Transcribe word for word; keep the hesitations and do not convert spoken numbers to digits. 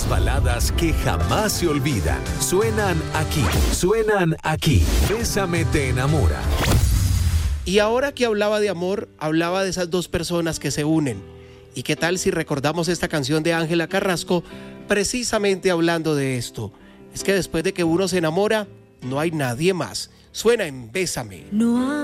baladas que jamás se olvidan. Suenan aquí, suenan aquí. Bésame te enamora. Y ahora que hablaba de amor, hablaba de esas dos personas que se unen. ¿Y qué tal si recordamos esta canción de Ángela Carrasco precisamente hablando de esto? Es que después de que uno se enamora, no hay nadie más. Suena en Bésame. No